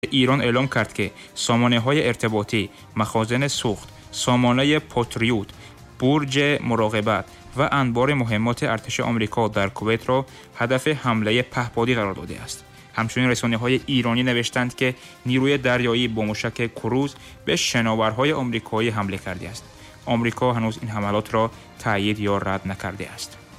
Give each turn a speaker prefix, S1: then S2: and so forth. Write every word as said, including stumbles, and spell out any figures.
S1: ایران اعلام کرد که سامانه‌های ارتباطی، مخازن سوخت، سامانه پاتریوت، برج مراقبت و انبار مهمات ارتش آمریکا در کویت را هدف حمله پهپادی قرار داده است. همچنین رسانه‌های ایرانی نوشتند که نیروی دریایی با موشک کروز به شناورهای آمریکایی حمله کرده است. آمریکا هنوز این حملات را تایید یا رد نکرده است.